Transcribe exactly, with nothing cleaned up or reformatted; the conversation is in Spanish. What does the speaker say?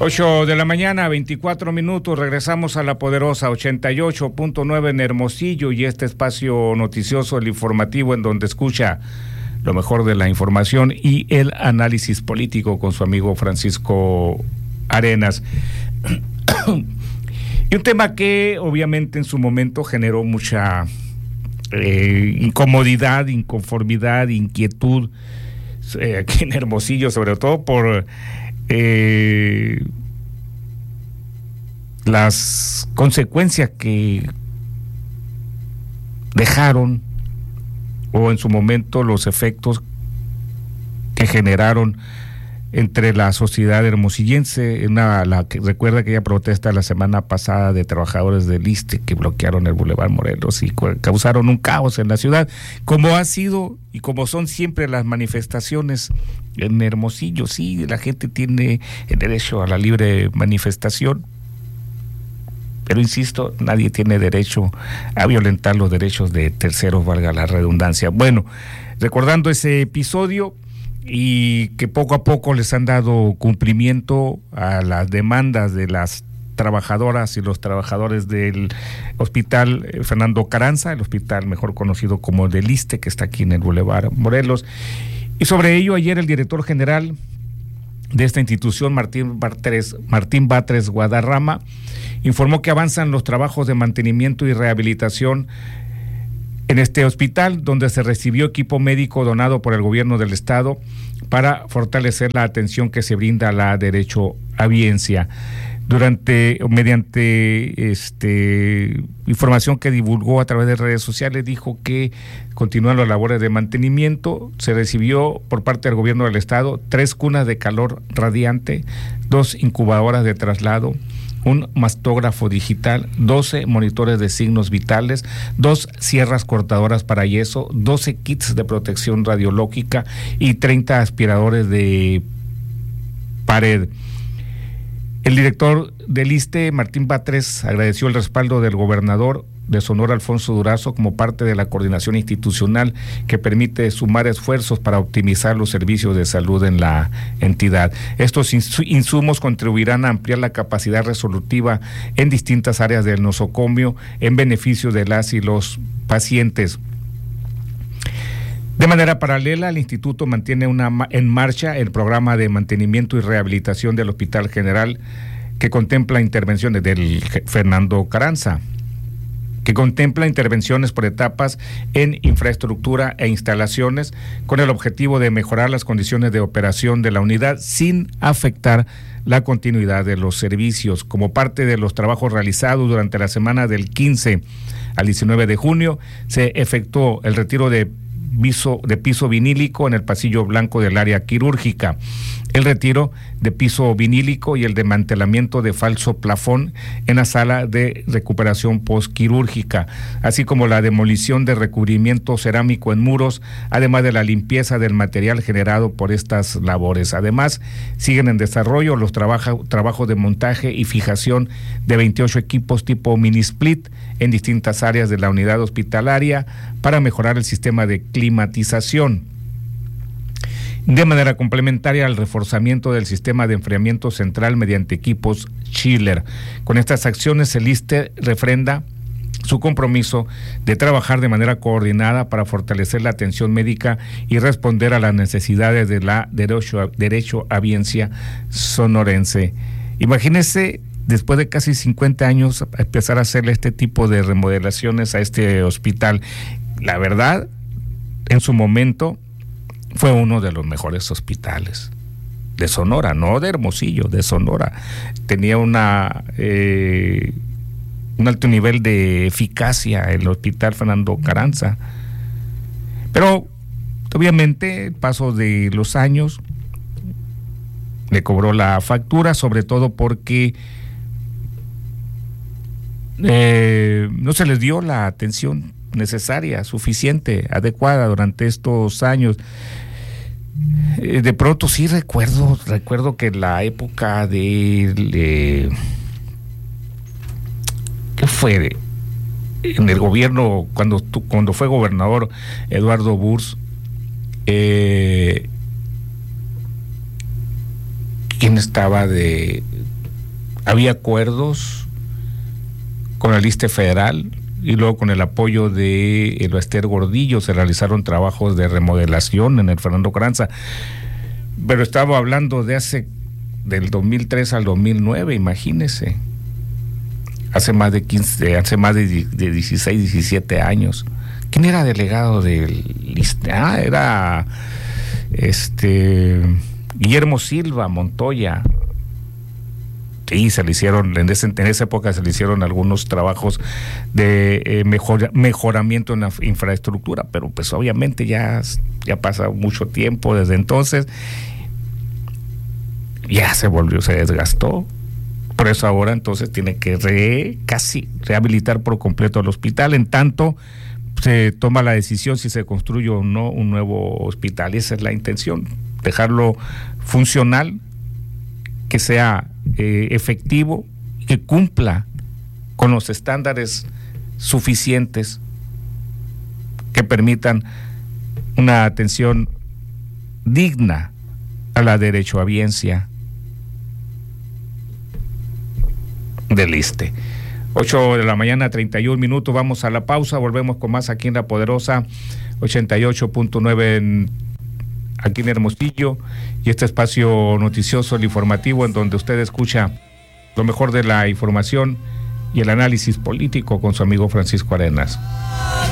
ocho de la mañana, veinticuatro minutos, regresamos a la poderosa ochenta y ocho punto nueve en Hermosillo y este espacio noticioso, el informativo, en donde escucha lo mejor de la información y el análisis político con su amigo Francisco Arenas. Y un tema que obviamente en su momento generó mucha eh, incomodidad, inconformidad, inquietud eh, aquí en Hermosillo, sobre todo por Eh, las consecuencias que dejaron o en su momento los efectos que generaron entre la sociedad hermosillense. Una, la que recuerda aquella protesta la semana pasada de trabajadores del ISSSTE que bloquearon el Boulevard Morelos y causaron un caos en la ciudad, como ha sido y como son siempre las manifestaciones en Hermosillo. Sí, la gente tiene el derecho a la libre manifestación, pero insisto, nadie tiene derecho a violentar los derechos de terceros, valga la redundancia. Bueno, recordando ese episodio y que poco a poco les han dado cumplimiento a las demandas de las trabajadoras y los trabajadores del hospital Fernando Carranza, el hospital mejor conocido como del ISSSTE, que está aquí en el Boulevard Morelos. Y sobre ello, ayer el director general de esta institución, Martín Batres, Martín Batres Guadarrama, informó que avanzan los trabajos de mantenimiento y rehabilitación en este hospital, donde se recibió equipo médico donado por el gobierno del estado para fortalecer la atención que se brinda a la derechohabiencia. Durante, mediante este información que divulgó a través de redes sociales, dijo que continúan las labores de mantenimiento. Se recibió por parte del gobierno del estado tres cunas de calor radiante, dos incubadoras de traslado, un mastógrafo digital, doce monitores de signos vitales, dos sierras cortadoras para yeso, doce kits de protección radiológica y treinta aspiradores de pared. El director del ISSSTE, Martín Batres, agradeció el respaldo del gobernador de Sonora, Alfonso Durazo, como parte de la coordinación institucional que permite sumar esfuerzos para optimizar los servicios de salud en la entidad. Estos insumos contribuirán a ampliar la capacidad resolutiva en distintas áreas del nosocomio en beneficio de las y los pacientes. De manera paralela, el instituto mantiene una, en marcha el programa de mantenimiento y rehabilitación del Hospital General, que contempla intervenciones del Fernando Carranza, que contempla intervenciones por etapas en infraestructura e instalaciones, con el objetivo de mejorar las condiciones de operación de la unidad sin afectar la continuidad de los servicios. Como parte de los trabajos realizados durante la semana del quince al diecinueve de junio, se efectuó el retiro de Piso, de piso vinílico en el pasillo blanco del área quirúrgica, el retiro de piso vinílico y el desmantelamiento de falso plafón en la sala de recuperación postquirúrgica, así como la demolición de recubrimiento cerámico en muros, además de la limpieza del material generado por estas labores. Además, siguen en desarrollo los trabaja, trabajos de montaje y fijación de veintiocho equipos tipo mini split en distintas áreas de la unidad hospitalaria para mejorar el sistema de climatización. De manera complementaria al reforzamiento del sistema de enfriamiento central mediante equipos chiller. Con estas acciones, el ISSSTE refrenda su compromiso de trabajar de manera coordinada para fortalecer la atención médica y responder a las necesidades de la derecho, derechohabiencia sonorense. Imagínese, después de casi cincuenta años, empezar a hacerle este tipo de remodelaciones a este hospital. La verdad, en su momento fue uno de los mejores hospitales de Sonora, no de Hermosillo, de Sonora. Tenía una eh, un alto nivel de eficacia el hospital Fernando Carranza. Pero obviamente el paso de los años le cobró la factura, sobre todo porque eh, no se les dio la atención necesaria, suficiente, adecuada durante estos años. Eh, de pronto sí recuerdo, recuerdo que en la época de, de ¿qué fue? En el gobierno, cuando cuando fue gobernador Eduardo Burs, eh, ¿quién estaba de había acuerdos con el ISSSTE federal y luego con el apoyo de el Ester Gordillo se realizaron trabajos de remodelación en el Fernando Carranza. Pero estaba hablando de hace del dos mil tres al dos mil nueve, imagínese. Hace más de quince, hace más de dieciséis, diecisiete años. ¿Quién era delegado del ISSSTE? Ah, era este Guillermo Silva Montoya. Sí, se le hicieron, en, ese, en esa época se le hicieron algunos trabajos de eh, mejor, mejoramiento en la infraestructura, pero pues obviamente ya, ya pasa mucho tiempo desde entonces, ya se volvió, se desgastó. Por eso ahora entonces tiene que re, casi rehabilitar por completo el hospital, en tanto se toma la decisión si se construye o no un nuevo hospital, y esa es la intención, dejarlo funcional, que sea eh, efectivo, que cumpla con los estándares suficientes que permitan una atención digna a la derechohabiencia del ISSSTE. ocho de la mañana, treinta y un minutos, vamos a la pausa, volvemos con más aquí en La Poderosa ochenta y ocho punto nueve en aquí en Hermosillo, y este espacio noticioso, el informativo, en donde usted escucha lo mejor de la información y el análisis político con su amigo Francisco Arenas.